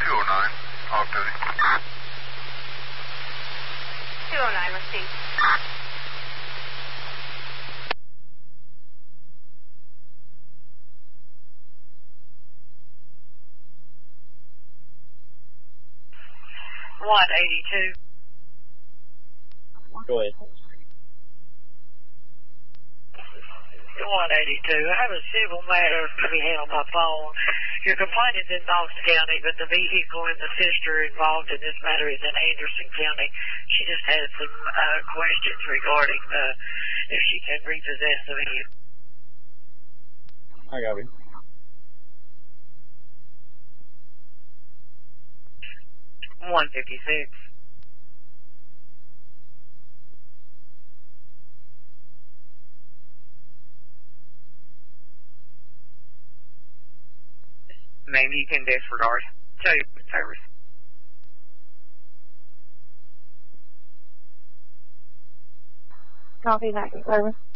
off duty. 209, receipt. One 82. Go ahead. 182. I have a civil matter to be handled by phone. Your complaint is in Knox County, but the vehicle and the sister involved in this matter is in Anderson County. She just had some questions regarding if she can repossess the vehicle. I got it. $156. Maybe you can disregard. Tell you service. Copy that, service.